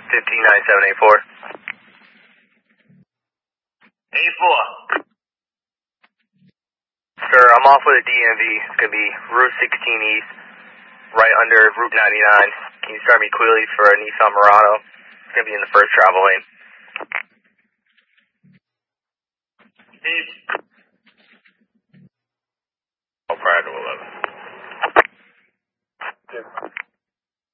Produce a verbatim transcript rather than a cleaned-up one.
fifteen nine seven eight four. eight four. Sir, I'm off with a D M V. It's going to be Route sixteen East, right under Route ninety-nine. Can you start me quickly for a Nissan Murano? It's going to be in the first travel lane. East.